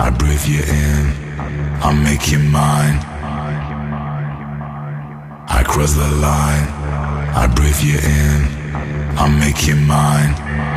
I breathe you in, I make you mine. I cross the line, I breathe you in, I make you mine.